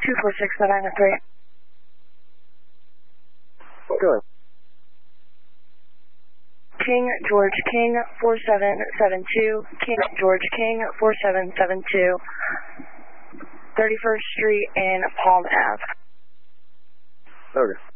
246-993. Good. King George King 4772. King George King 4772. 31st Street and Palm Ave. Okay.